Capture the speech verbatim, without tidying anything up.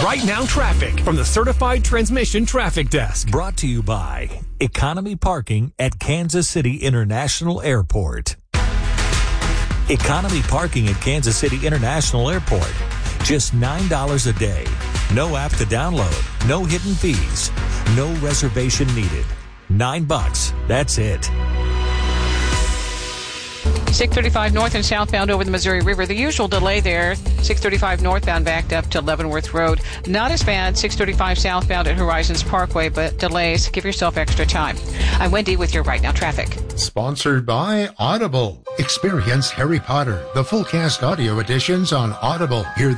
Right Now Traffic from the Certified Transmission Traffic Desk. Brought to you by Economy Parking at Kansas City International Airport. Economy Parking at Kansas City International Airport. Just nine dollars a day. No app to download. No hidden fees. No reservation needed. Nine bucks. That's it. six thirty-five north and southbound over the Missouri River. The usual delay there, six thirty-five northbound backed up to Leavenworth Road. Not as bad, six thirty-five southbound at Horizons Parkway, but delays. Give yourself extra time. I'm Wendy with your Right Now Traffic. Sponsored by Audible. Experience Harry Potter, the full cast audio editions on Audible. Hear